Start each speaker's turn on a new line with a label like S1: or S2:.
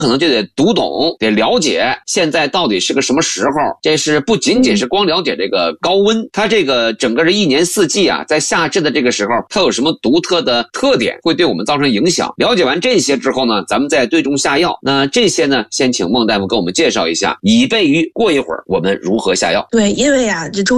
S1: 可能就得读懂，得了解现在到底是个什么时候。这是不仅仅是光了解这个高温，它这个整个这一年四季啊，在夏至的这个时候，它有什么独特的特点，会对我们造成影响。了解完这些之后呢，咱们再对症下药。那这些呢，先请孟大夫给我们介绍一下，以备于过一会儿我们如何下药。
S2: 对，因为啊，这中